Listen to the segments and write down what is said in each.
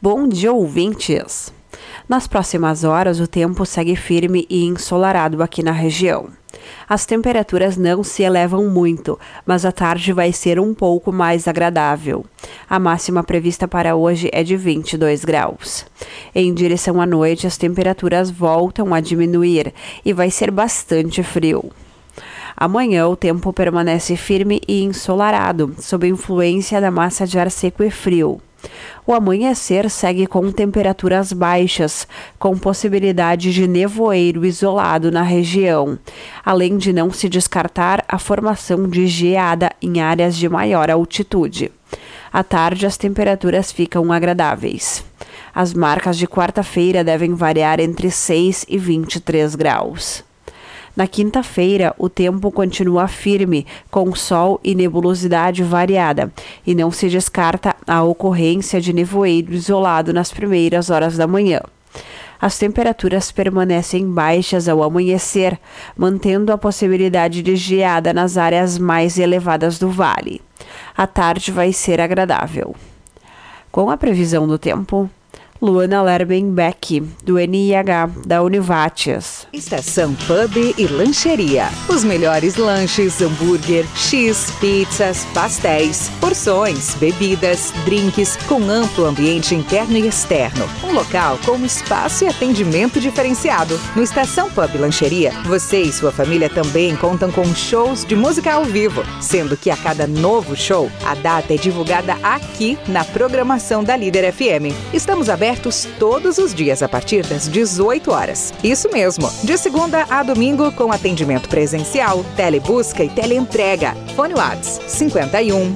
Bom dia, ouvintes! Nas próximas horas, o tempo segue firme e ensolarado aqui na região. As temperaturas não se elevam muito, mas a tarde vai ser um pouco mais agradável. A máxima prevista para hoje é de 22 graus. Em direção à noite, as temperaturas voltam a diminuir e vai ser bastante frio. Amanhã, o tempo permanece firme e ensolarado, sob influência da massa de ar seco e frio. O amanhecer segue com temperaturas baixas, com possibilidade de nevoeiro isolado na região, além de não se descartar a formação de geada em áreas de maior altitude. À tarde, as temperaturas ficam agradáveis. As marcas de quarta-feira devem variar entre 6 e 23 graus. Na quinta-feira, o tempo continua firme, com sol e nebulosidade variada, e não se descarta a ocorrência de nevoeiro isolado nas primeiras horas da manhã. As temperaturas permanecem baixas ao amanhecer, mantendo a possibilidade de geada nas áreas mais elevadas do vale. A tarde vai ser agradável. Com a previsão do tempo, Luana Lerbenbeck, do NIH, da Univates. Estação Pub e Lancheria. Os melhores lanches, hambúrguer, X, pizzas, pastéis, porções, bebidas, drinks, com amplo ambiente interno e externo. Um local com espaço e atendimento diferenciado. No Estação Pub e Lancheria, você e sua família também contam com shows de música ao vivo, sendo que a cada novo show, a data é divulgada aqui na programação da Líder FM. Estamos abertos todos os dias a partir das 18 horas. Isso mesmo, de segunda a domingo com atendimento presencial, telebusca e teleentrega. Fone WhatsApp 51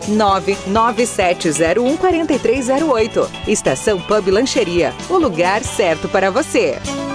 99701 4308. Estação Pub Lancheria, o lugar certo para você.